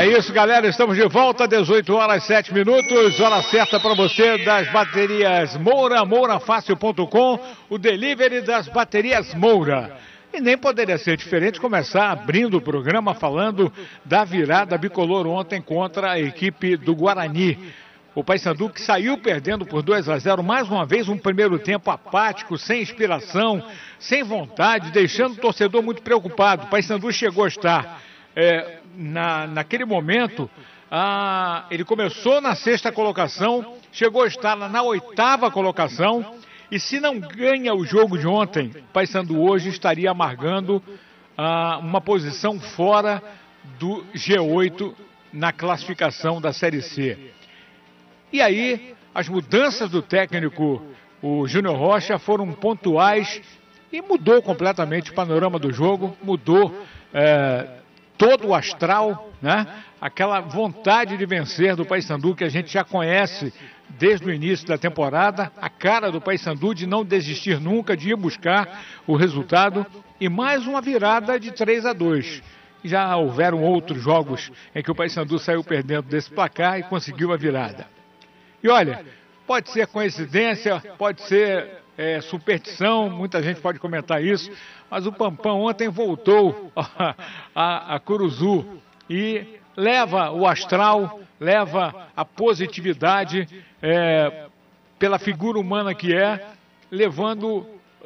É isso, galera, estamos de volta, 18 horas 7 minutos, hora certa para você das baterias Moura, mourafácil.com, o delivery das baterias Moura. E nem poderia ser diferente começar abrindo o programa falando da virada bicolor ontem contra a equipe do Guarani. O Paysandu que saiu perdendo por 2-0, mais uma vez um primeiro tempo apático, sem inspiração, sem vontade, deixando o torcedor muito preocupado. O Paysandu chegou a estar... naquele momento, ele começou na 6ª colocação, chegou a estar na 8ª colocação, e se não ganha o jogo de ontem, o Paysandu hoje estaria amargando uma posição fora do G8 na classificação da Série C. E aí, as mudanças do técnico, o Júnior Rocha, foram pontuais e mudou completamente o panorama do jogo, mudou todo o astral, né? Aquela vontade de vencer do Paysandu que a gente já conhece desde o início da temporada, a cara do Paysandu de não desistir nunca, de ir buscar o resultado, e mais uma virada de 3-2. Já houveram outros jogos em que o Paysandu saiu perdendo desse placar e conseguiu a virada. E olha, pode ser coincidência, pode ser superstição, muita gente pode comentar isso, mas o Pampão ontem voltou a Curuzu e leva o astral, leva a positividade pela figura humana que é, levando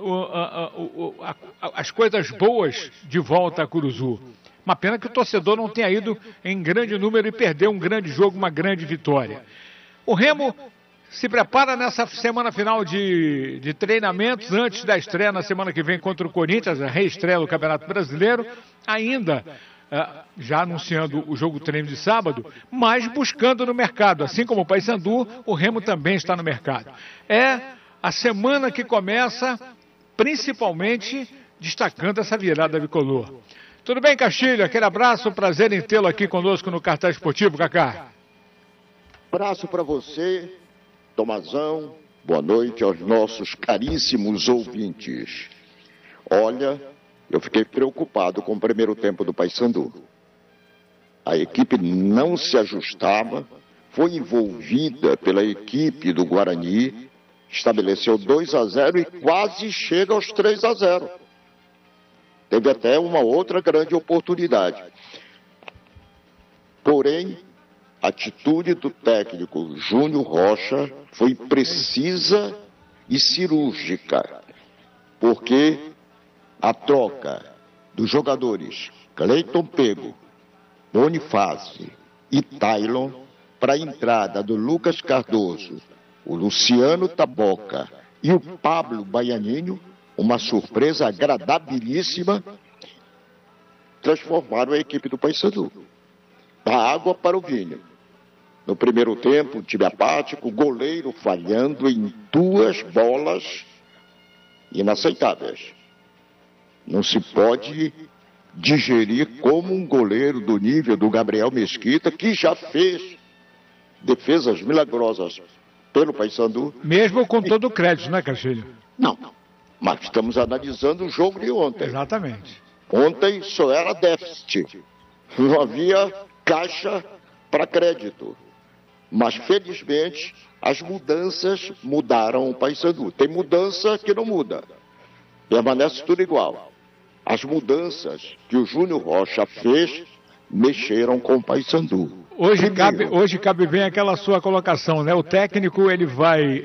as coisas boas de volta a Curuzu. Uma pena que o torcedor não tenha ido em grande número e perdeu um grande jogo, uma grande vitória. O Remo se prepara nessa semana final de treinamentos, antes da estreia na semana que vem contra o Corinthians, a reestreia do Campeonato Brasileiro, ainda já anunciando o jogo treino de sábado, mas buscando no mercado. Assim como o Paysandu, o Remo também está no mercado. É a semana que começa, principalmente, destacando essa virada bicolor. Tudo bem, Castilho? Aquele abraço, prazer em tê-lo aqui conosco no Cartaz Esportivo, Cacá. Abraço para você, Tomazão, boa noite aos nossos caríssimos ouvintes. Olha, eu fiquei preocupado com o primeiro tempo do Paysandu. A equipe não se ajustava, foi envolvida pela equipe do Guarani, estabeleceu 2-0 e quase chega aos 3-0. Teve até uma outra grande oportunidade. Porém, a atitude do técnico Júnior Rocha foi precisa e cirúrgica, porque a troca dos jogadores Cleiton Pego, Bonifácio e Taylon para a entrada do Lucas Cardoso, o Luciano Taboca e o Pablo Baianinho, uma surpresa agradabilíssima, transformaram a equipe do Paysandu da água para o vinho. No primeiro tempo, time apático, goleiro falhando em 2 bolas inaceitáveis. Não se pode digerir como um goleiro do nível do Gabriel Mesquita, que já fez defesas milagrosas pelo Paysandu. Mesmo com todo o crédito, né, Castilho? Não, mas estamos analisando o jogo de ontem. Exatamente. Ontem só era déficit. Não havia caixa para crédito. Mas, felizmente, as mudanças mudaram o Paysandu. Tem mudança que não muda. Permanece tudo igual. As mudanças que o Júnior Rocha fez mexeram com o Paysandu. Hoje cabe bem aquela sua colocação, né? O técnico, ele vai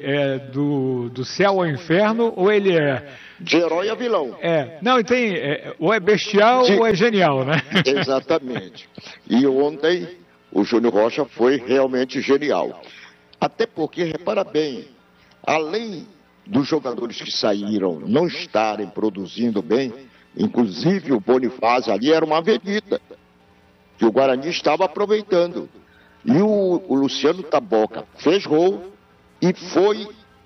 do céu ao inferno, ou ele é... de herói a vilão. Não, tem... ou é bestial ou é genial, né? Exatamente. E ontem o Júnior Rocha foi realmente genial. Até porque, repara bem, além dos jogadores que saíram não estarem produzindo bem, inclusive o Bonifácio ali era uma avenida que o Guarani estava aproveitando. E o Luciano Taboca fez gol e foi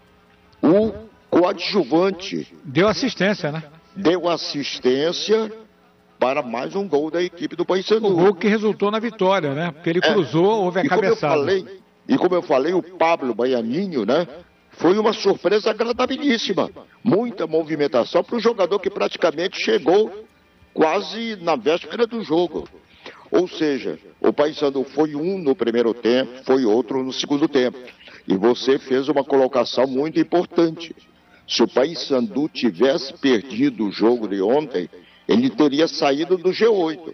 o coadjuvante. Deu assistência, né? Deu assistência para mais um gol da equipe do Paysandu. O gol que resultou na vitória, né? Porque ele cruzou, houve a cabeçada. Como eu falei, o Pablo Baianinho, né? Foi uma surpresa agradabilíssima. Muita movimentação para o jogador que praticamente chegou quase na véspera do jogo. Ou seja, o Paysandu foi um no primeiro tempo, foi outro no segundo tempo. E você fez uma colocação muito importante. Se o Paysandu tivesse perdido o jogo de ontem, ele teria saído do G8.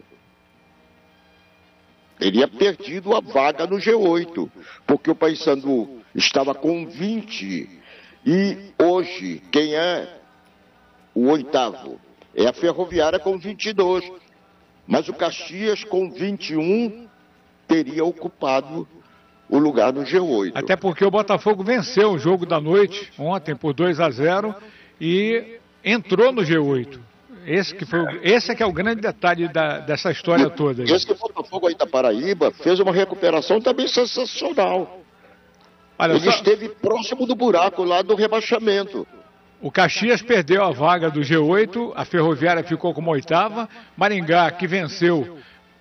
Teria perdido a vaga no G8, porque o Paysandu estava com 20 e hoje quem é o oitavo? É a Ferroviária com 22, mas o Caxias com 21 teria ocupado o lugar no G8. Até porque o Botafogo venceu o jogo da noite ontem por 2-0 e entrou no G8. Esse é que é o grande detalhe dessa história toda. Esse que o Botafogo aí da Paraíba fez uma recuperação também sensacional. Olha, ele esteve próximo do buraco lá do rebaixamento. O Caxias perdeu a vaga do G8, a Ferroviária ficou como oitava, Maringá, que venceu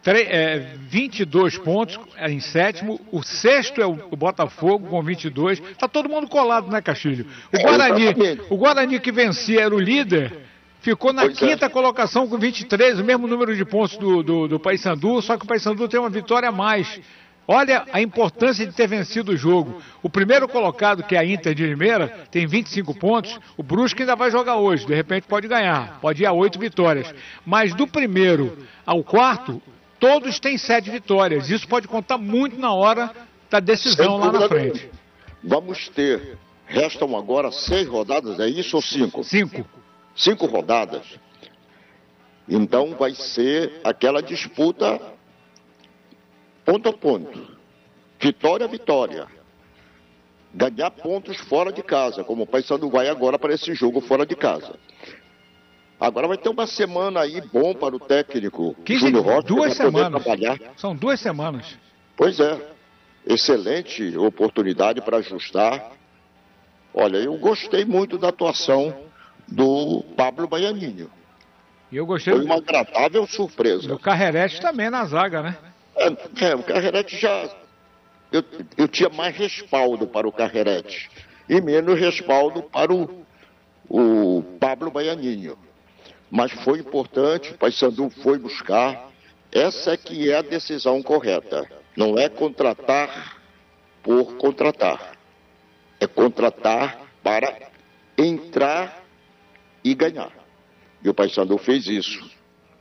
22 pontos em sétimo, o sexto é o Botafogo com 22, está todo mundo colado, né, Castilho? O Guarani que vencia era o líder, ficou na quinta colocação com 23, o mesmo número de pontos do Paysandu, só que o Paysandu tem uma vitória a mais. Olha a importância de ter vencido o jogo. O primeiro colocado, que é a Inter de Limeira, tem 25 pontos. O Brusque ainda vai jogar hoje, de repente pode ganhar, pode ir a 8 vitórias. Mas do primeiro ao quarto, todos têm 7 vitórias. Isso pode contar muito na hora da decisão lá na frente. Vamos ter, restam agora 6 rodadas, é isso ou 5? 5. 5 rodadas. Então vai ser aquela disputa ponto a ponto. Vitória a vitória. Ganhar pontos fora de casa, como o Paysandu vai agora para esse jogo fora de casa. Agora vai ter uma semana aí bom para o técnico Júnior Rocha. 2 semanas. Trabalhar. São 2 semanas. Pois é. Excelente oportunidade para ajustar. Olha, eu gostei muito da atuação do Pablo Baianinho. E eu gostei. Foi uma agradável surpresa. Do Carrerete também na zaga, né? O Carrerete já... Eu tinha mais respaldo para o Carrerete e menos respaldo para o Pablo Baianinho. Mas foi importante, o Paysandu foi buscar. Essa é que é a decisão correta. Não é contratar por contratar. É contratar para entrar e ganhar. E o Paysandu fez isso.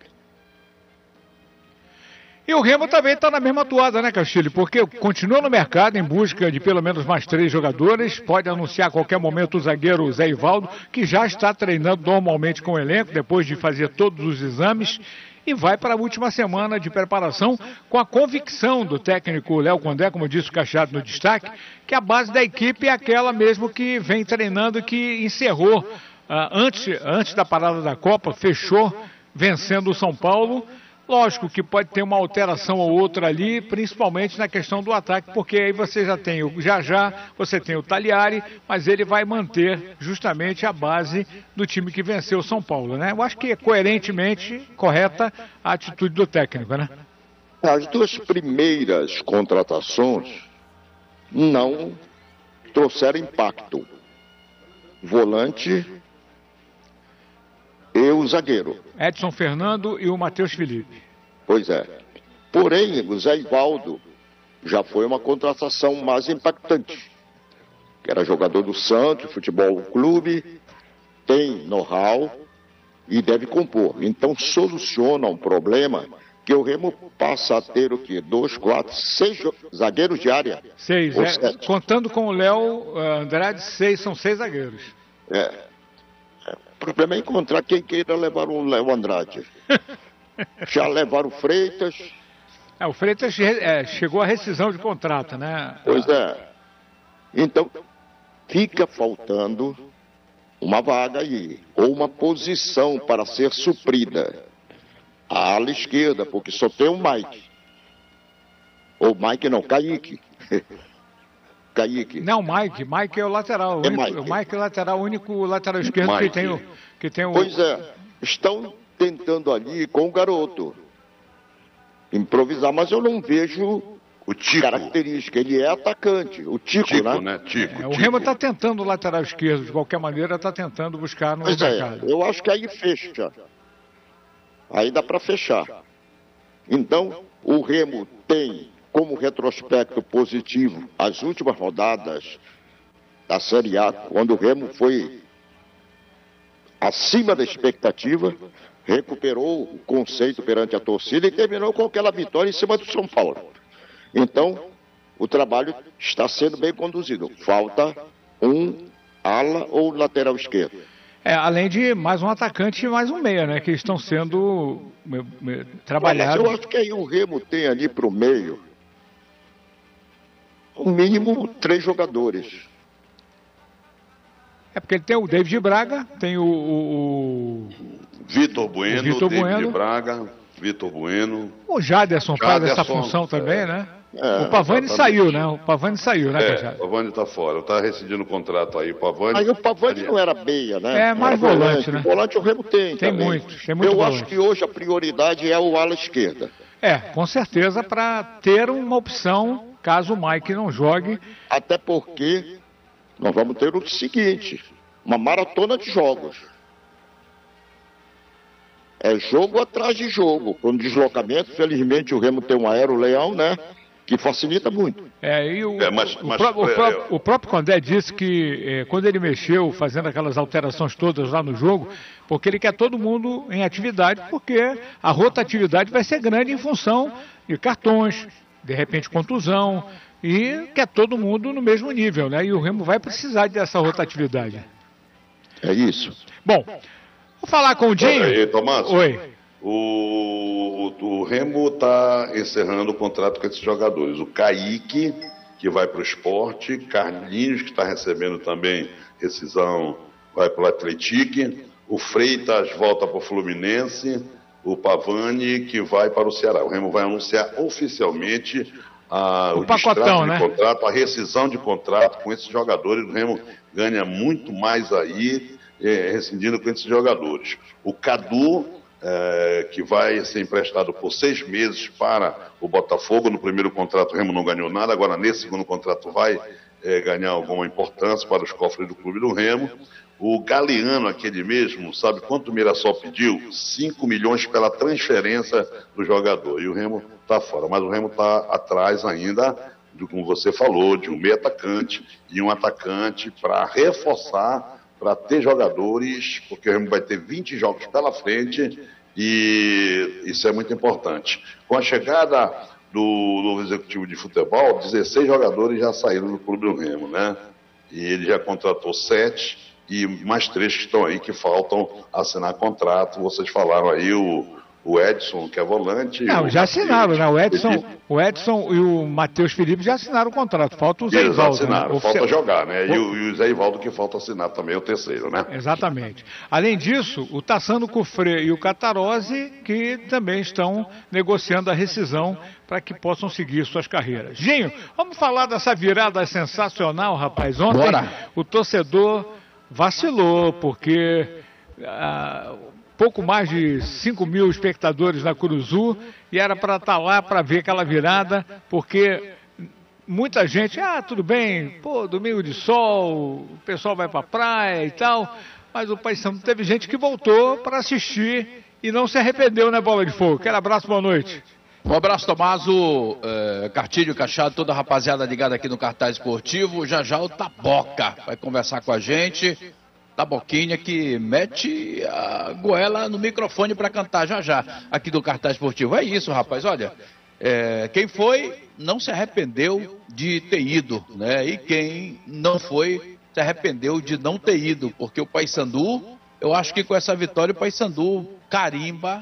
E o Remo também está na mesma toada, né, Castilho? Porque continua no mercado em busca de pelo menos mais 3 jogadores. Pode anunciar a qualquer momento o zagueiro Zé Ivaldo, que já está treinando normalmente com o elenco, depois de fazer todos os exames. E vai para a última semana de preparação com a convicção do técnico Léo Condé, como disse o Cachado no destaque, que a base da equipe é aquela mesmo que vem treinando, que encerrou antes da parada da Copa, fechou vencendo o São Paulo. Lógico que pode ter uma alteração ou outra ali, principalmente na questão do ataque, porque aí você já tem o Jajá, você tem o Taliari, mas ele vai manter justamente a base do time que venceu o São Paulo, né? Eu acho que é coerentemente correta a atitude do técnico, né? As 2 primeiras contratações não trouxeram impacto. Volante e o zagueiro. Edson Fernando e o Matheus Felipe. Pois é. Porém, o Zé Ivaldo já foi uma contratação mais impactante. Que era jogador do Santos, Futebol Clube, tem know-how e deve compor. Então soluciona um problema que o Remo passa a ter o quê? 2, 4, 6 zagueiros de área. 6, contando com o Léo Andrade, 6, são 6 zagueiros. O problema é encontrar quem queira levar o Léo Andrade. Já levaram o Freitas. O Freitas chegou à rescisão de contrato, né? Pois é. Então, fica faltando uma vaga aí, ou uma posição para ser suprida. A ala esquerda, porque só tem o Mike. Ou Mike não, Kaique. Kaique. Não, Mike é o lateral. O Mike é o lateral, o único lateral esquerdo que tem o... Pois é, estão tentando ali com o garoto improvisar, mas eu não vejo o Tico. Característica. Ele é atacante, o Tico, né? Tico. O Remo está tentando o lateral esquerdo, de qualquer maneira está tentando buscar no mercado. Eu acho que aí fecha. Aí dá para fechar. Então, o Remo tem como retrospecto positivo as últimas rodadas da Série A, quando o Remo foi acima da expectativa, recuperou o conceito perante a torcida e terminou com aquela vitória em cima do São Paulo. Então, o trabalho está sendo bem conduzido. Falta um ala ou lateral esquerdo. Além de mais um atacante e mais um meia, né? Que estão sendo trabalhados. Eu acho que aí o Remo tem ali para o meio, no mínimo 3 jogadores. Porque ele tem o David Braga, tem o Vitor Bueno, Vitor David Bueno. Braga, Vitor Bueno. O Jaderson faz essa função também, né? O Pavani saiu, né? O Pavani saiu, né, Cajado? O Pavani tá fora, tá rescindindo o contrato aí, Pavani. Aí o Pavani não era meia, né? Mais volante, né? Volante o Remo tem muito Eu volante. acho que hoje a prioridade é o ala esquerda. Com certeza, para ter uma opção, caso o Mike não jogue. Até porque nós vamos ter o seguinte, uma maratona de jogos. É jogo atrás de jogo. Com deslocamento, felizmente o Remo tem um aero-leão, né? Que facilita muito. O próprio Condé disse que quando ele mexeu, fazendo aquelas alterações todas lá no jogo, porque ele quer todo mundo em atividade, porque a rotatividade vai ser grande em função de cartões, de repente contusão, e quer todo mundo no mesmo nível, né? E o Remo vai precisar dessa rotatividade. É isso. Bom, vou falar com o Dinho. Aí, Tomás. Oi. O Remo está encerrando o contrato com esses jogadores. O Kaique, que vai para o Sport, Carlinhos, que está recebendo também rescisão, vai para o Atlético, o Freitas volta para o Fluminense, o Pavani, que vai para o Ceará. O Remo vai anunciar oficialmente o pacotão, de contrato, a rescisão de contrato com esses jogadores. O Remo ganha muito mais aí, rescindindo com esses jogadores. O Cadu, que vai ser emprestado por 6 meses para o Botafogo. No primeiro contrato o Remo não ganhou nada, agora nesse segundo contrato vai ganhar alguma importância para os cofres do clube do Remo. O Galeano, aquele mesmo, sabe quanto o Mirassol pediu? 5 milhões pela transferência do jogador, e o Remo está fora, mas o Remo está atrás ainda, como você falou, de um meio atacante e um atacante para reforçar, para ter jogadores, porque o Remo vai ter 20 jogos pela frente e isso é muito importante. Com a chegada do novo executivo de futebol, 16 jogadores já saíram do clube do Remo, né? E ele já contratou 7 e mais 3 que estão aí que faltam assinar contrato. Vocês falaram aí o Edson, que é volante. Não, já assinaram, né? O Edson e o Matheus Felipe já assinaram o contrato. Falta o Zé Eles Ivaldo. Assinaram, né? Falta jogar, né? E o Zé Ivaldo que falta assinar também, o terceiro, né? Exatamente. Além disso, o Tassano Cufré e o Catarose, que também estão negociando a rescisão para que possam seguir suas carreiras. Ginho, vamos falar dessa virada sensacional, rapaz. Ontem o torcedor vacilou, porque pouco mais de 5 mil espectadores na Curuzu, e era para estar lá para ver aquela virada, porque muita gente, tudo bem, domingo de sol, o pessoal vai para a praia e tal, mas o Paysandu teve gente que voltou para assistir e não se arrependeu, né, Bola de Fogo? Aquele abraço, boa noite. Um abraço, Tomaso, Cartilho, Cachado, toda a rapaziada ligada aqui no Cartaz Esportivo. Já o Taboca vai conversar com a gente. Taboquinha que mete a goela no microfone para cantar já aqui do Cartaz Esportivo. É isso, rapaz, olha, quem foi não se arrependeu de ter ido, né? E quem não foi se arrependeu de não ter ido, porque o Paysandu, eu acho que com essa vitória o Paysandu carimba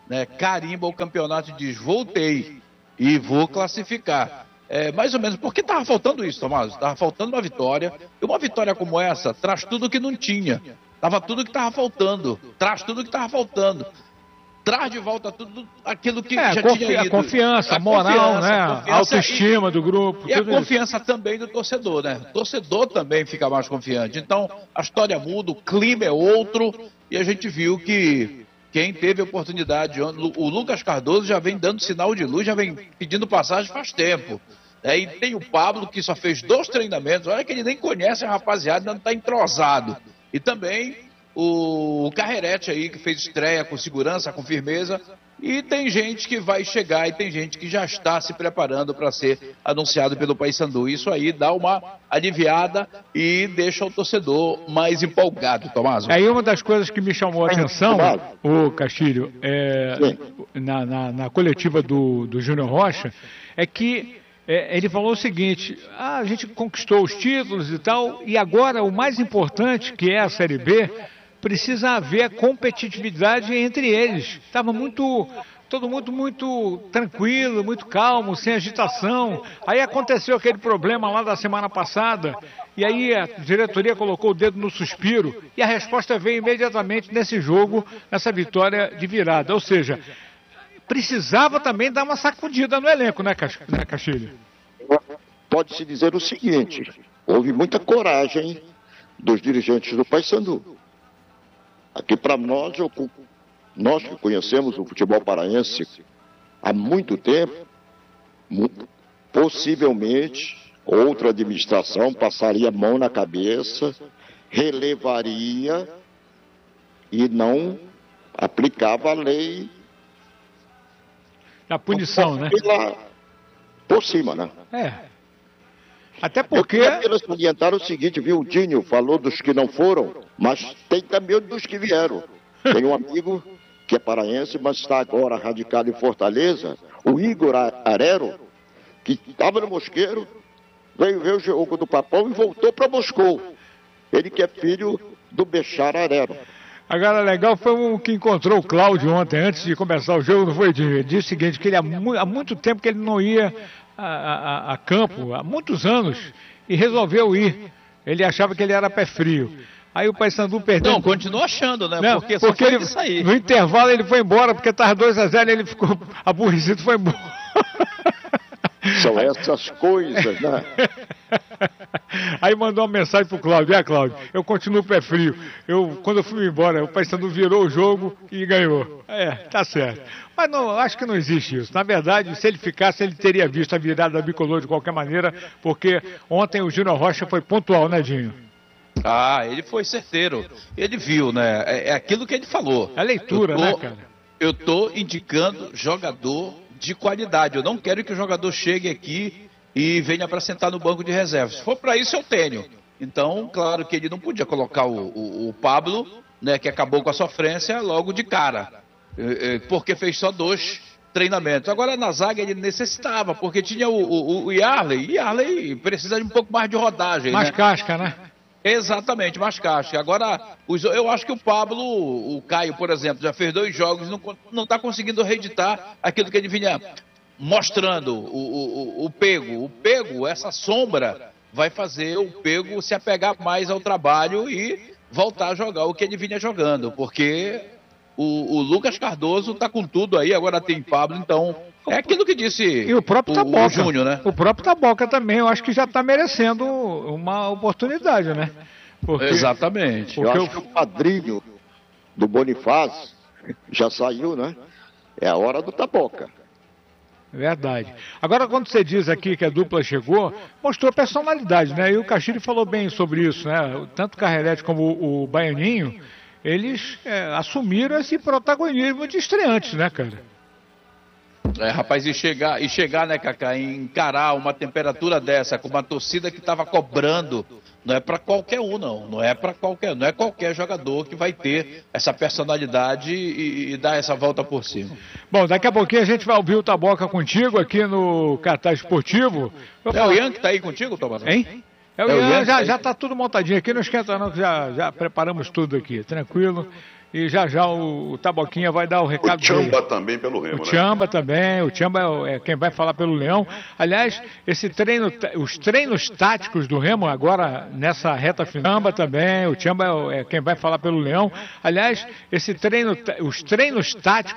o campeonato e diz, voltei e vou classificar. Mais ou menos, porque estava faltando isso, Tomás, estava faltando uma vitória, e uma vitória como essa traz tudo que não tinha, tava tudo que estava faltando, traz tudo que estava faltando, traz de volta tudo aquilo que já tinha ido. A confiança, a moral, né? A autoestima do grupo. E a confiança também do torcedor, né? O torcedor também fica mais confiante. Então, a história muda, o clima é outro, e a gente viu que quem teve a oportunidade, o Lucas Cardoso já vem dando sinal de luz, já vem pedindo passagem faz tempo. E tem o Pablo, que só fez 2 treinamentos, olha que ele nem conhece a rapaziada, não está entrosado. E também o Carrerete aí, que fez estreia com segurança, com firmeza, E tem gente que vai chegar e tem gente que já está se preparando para ser anunciado pelo Paysandu. Isso aí dá uma aliviada e deixa o torcedor mais empolgado, Tomaso. Aí uma das coisas que me chamou a atenção, o Castilho, na coletiva do Júnior Rocha, é que ele falou o seguinte: a gente conquistou os títulos e tal, e agora o mais importante, que é a Série B, precisa haver competitividade entre eles. Estava todo mundo muito tranquilo, muito calmo, sem agitação. Aí aconteceu aquele problema lá da semana passada, e aí a diretoria colocou o dedo no suspiro, e a resposta veio imediatamente nesse jogo, nessa vitória de virada. Ou seja, precisava também dar uma sacudida no elenco, né, Castilho? Pode-se dizer o seguinte: houve muita coragem dos dirigentes do Paysandu. Aqui para nós que conhecemos o futebol paraense há muito tempo, possivelmente outra administração passaria a mão na cabeça, relevaria e não aplicava a lei da punição, né? Por cima, né? Até porque... Eu queria apenas salientar o seguinte, viu? O Dinho falou dos que não foram, mas tem também dos que vieram. Tem um amigo que é paraense, mas está agora radicado em Fortaleza, o Igor Arero, que estava no Mosqueiro, veio ver o jogo do Papão e voltou para Moscou. Ele que é filho do Bechar Arero. Agora, legal foi um que encontrou o Cláudio ontem, antes de começar o jogo, não foi, Dinho? Ele disse o seguinte, que ele há muito tempo que ele não ia a campo, há muitos anos, e resolveu ir. Ele achava que ele era pé frio. Aí o Paysandu perdeu. Não, continua achando, né? Não, porque ele, sair. No intervalo ele foi embora, porque estava 2-0 e ele ficou aborrecido e foi embora. São essas coisas, né? Aí mandou uma mensagem pro Cláudio: Cláudio, eu continuo pé frio. Quando eu fui embora, o Paysandu virou o jogo e ganhou. Tá certo. Mas não, acho que não existe isso. Na verdade, se ele ficasse, ele teria visto a virada bicolor de qualquer maneira, porque ontem o Júnior Rocha foi pontual, né, Dinho? Ele foi certeiro. Ele viu, né? É aquilo que ele falou. É leitura, né, cara? Eu tô indicando jogador de qualidade. Eu não quero que o jogador chegue aqui e venha para sentar no banco de reservas. Se for para isso, eu tenho. Então, claro que ele não podia colocar o Pablo, né, que acabou com a sofrência, logo de cara, porque fez só 2 treinamentos. Agora, na zaga, ele necessitava, porque tinha o Yarley. Yarley precisa de um pouco mais de rodagem, mais casca, né? Exatamente, mais casca. Agora, eu acho que o Pablo, o Caio, por exemplo, já fez 2 jogos, não está conseguindo reeditar aquilo que ele vinha mostrando, o Pego. O Pego, essa sombra, vai fazer o Pego se apegar mais ao trabalho e voltar a jogar o que ele vinha jogando, porque o Lucas Cardoso está com tudo aí, agora tem Pablo, então é aquilo que disse e o próprio Taboca, o Júnior, né? O próprio Taboca também, eu acho que já está merecendo uma oportunidade, né? Exatamente. Porque eu acho que o padrinho do Bonifácio já saiu, né? É a hora do Taboca. Verdade. Agora, quando você diz aqui que a dupla chegou, mostrou personalidade, né? E o Castilho falou bem sobre isso, né? Tanto o Carrelete como o Baianinho, eles assumiram esse protagonismo de estreantes, né, cara? Rapaz, e chegar, né, Cacá, e encarar uma temperatura dessa, com uma torcida que estava cobrando, não é para qualquer um, não é qualquer jogador que vai ter essa personalidade e dar essa volta por cima. Bom, daqui a pouquinho a gente vai ouvir o Taboca contigo aqui no Cartaz Esportivo. O Ian que tá aí contigo, Tomás? Hein? O Ian já tá tudo montadinho aqui, não esquenta não, que já preparamos tudo aqui, tranquilo. E já o Taboquinha vai dar o recado dele. O Tchamba também pelo Remo, né? O Tchamba também, o Tchamba é quem vai falar pelo Leão. Aliás, os treinos táticos do Remo agora nessa reta final, Tchamba também, o Tchamba é quem vai falar pelo Leão. Aliás, os treinos táticos